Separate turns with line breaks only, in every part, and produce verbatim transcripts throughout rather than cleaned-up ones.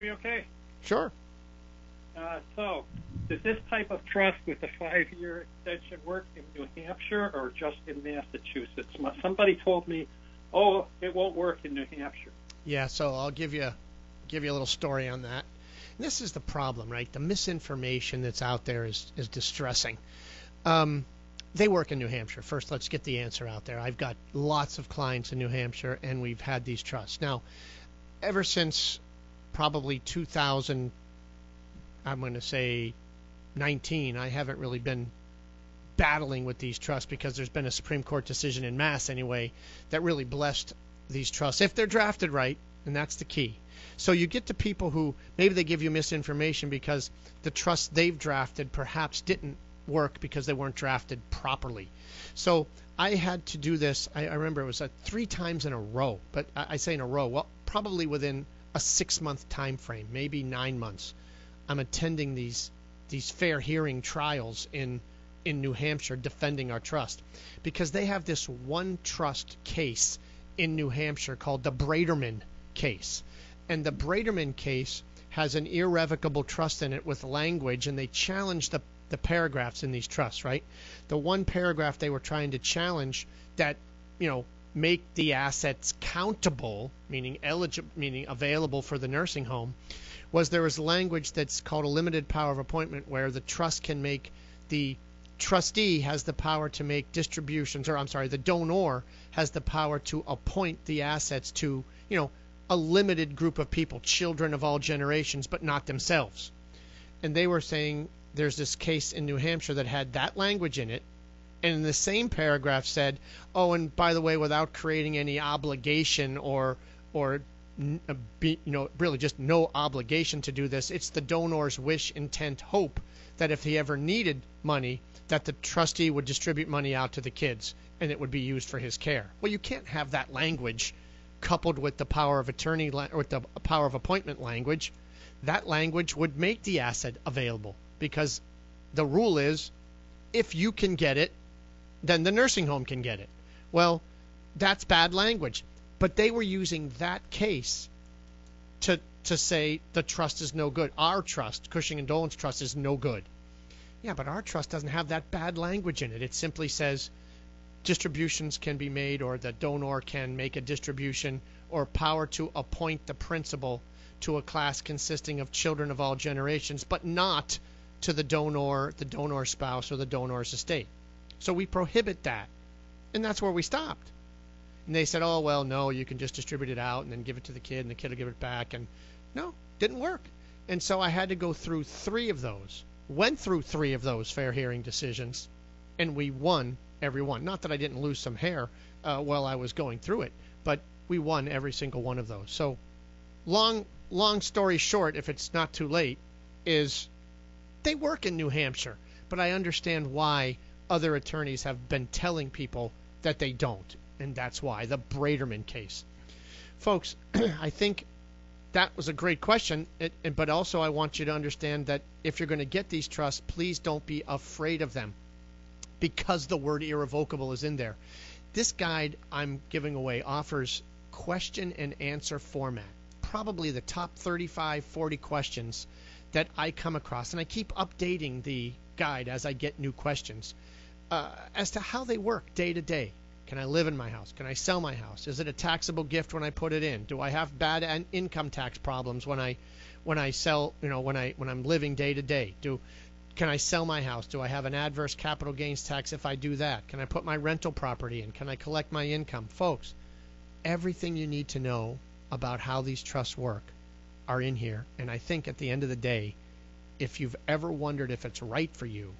Be okay.
Sure.
Uh, so, does this type of trust with the five-year extension work in New Hampshire or just in Massachusetts? Somebody told me, oh, it won't work in New Hampshire.
Yeah, so I'll give you give you a little story on that. And this is the problem, right? The misinformation that's out there is is distressing. Um, they work in New Hampshire. First, let's get the answer out there. I've got lots of clients in New Hampshire, and we've had these trusts. Now, ever since probably two thousand, I'm going to say nineteen, I haven't really been battling with these trusts because there's been a Supreme Court decision in Mass anyway that really blessed these trusts if they're drafted right, and that's the key. So you get to people who maybe they give you misinformation because the trust they've drafted perhaps didn't work because they weren't drafted properly. So I had to do this. I, I remember it was uh, three times in a row, but I, I say in a row, well, probably within a six-month time frame, maybe nine months. I'm attending these these fair hearing trials in in New Hampshire defending our trust because they have this one trust case in New Hampshire called the Braderman case. And the Braderman case has an irrevocable trust in it with language, and they challenge the, the paragraphs in these trusts, right? The one paragraph they were trying to challenge that, you know, make the assets countable, meaning eligible, meaning available for the nursing home, was there was language that's called a limited power of appointment where the trust can make the trustee has the power to make distributions, or I'm sorry, the donor has the power to appoint the assets to, you know, a limited group of people, children of all generations, but not themselves. And they were saying there's this case in New Hampshire that had that language in it, and in the same paragraph said, oh, and by the way, without creating any obligation or or be, you know, really just no obligation to do this, it's the donor's wish, intent, hope that if he ever needed money, that the trustee would distribute money out to the kids and it would be used for his care. Well, you can't have that language coupled with the power of attorney or with the power of appointment language. That language would make the asset available because the rule is if you can get it, then the nursing home can get it. Well, that's bad language. But they were using that case to to say the trust is no good. Our trust, Cushing and Dolan's trust, is no good. Yeah, but our trust doesn't have that bad language in it. It simply says distributions can be made, or the donor can make a distribution, or power to appoint the principal to a class consisting of children of all generations, but not to the donor, the donor spouse, or the donor's estate. So we prohibit that. And that's where we stopped. And they said, oh, well, no, you can just distribute it out and then give it to the kid, and the kid will give it back. And no, didn't work. And so I had to go through three of those. Went through three of those fair hearing decisions, and we won every one. Not that I didn't lose some hair uh, while I was going through it, but we won every single one of those. So long, long story short, if it's not too late, is they work in New Hampshire. But I understand why other attorneys have been telling people that they don't. And that's why, the Braderman case. Folks, I think that was a great question, it, but also I want you to understand that if you're going to get these trusts, please don't be afraid of them because the word irrevocable is in there. This guide I'm giving away offers question and answer format, probably the top thirty-five, forty questions that I come across, and I keep updating the guide as I get new questions uh, as to how they work day to day. Can I live in my house? Can I sell my house? Is it a taxable gift when I put it in? Do I have bad an- income tax problems when I when I sell, you know, when I when I'm living day to day? Do can I sell my house? Do I have an adverse capital gains tax if I do that? Can I put my rental property in? Can I collect my income? Folks, everything you need to know about how these trusts work are in here. And I think at the end of the day, if you've ever wondered if it's right for you,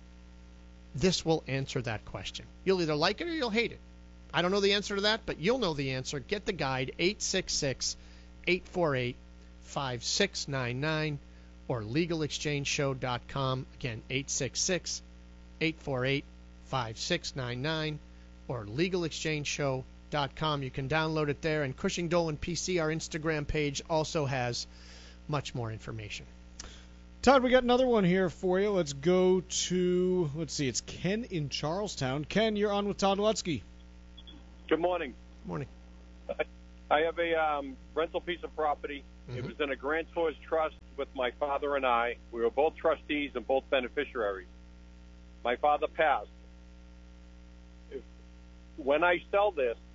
this will answer that question. You'll either like it or you'll hate it. I don't know the answer to that, but you'll know the answer. Get the guide, eight six six, eight four eight, five six nine nine or legal exchange show dot com. Again, eight six six, eight four eight, five six nine nine or legal exchange show dot com. You can download it there. And Cushing Dolan P C, our Instagram page, also has much more information.
Todd, we got another one here for you. Let's go to, let's see, it's Ken in Charlestown. Ken, you're on with Todd Lutzke.
Good morning.
Morning.
I have a um, rental piece of property.
Mm-hmm.
It was in a grantor's trust with my father and I. We were both trustees and both beneficiaries. My father passed. If, when I sell this,